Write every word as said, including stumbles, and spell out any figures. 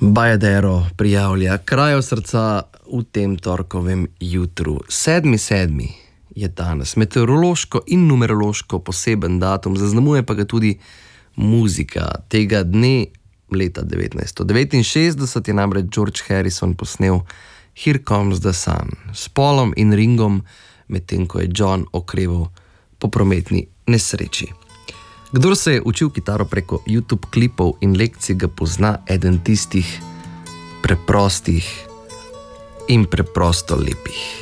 Bajadero prijavlja krajo srca v tem torkovem jutru. sedmi sedmi je danes meteorološko in numerološko poseben datum, zaznamuje pa ga tudi muzika. Tega dne leta devetnajststo devetinšestdeset je namreč George Harrison posnel Here Comes the Sun s Paulom in Ringom, medtem ko je John okreval po prometni nesreči. Kdor se je učil kitaro preko YouTube klipov in lekcij, ga pozna eden tistih preprostih in preprosto lepih.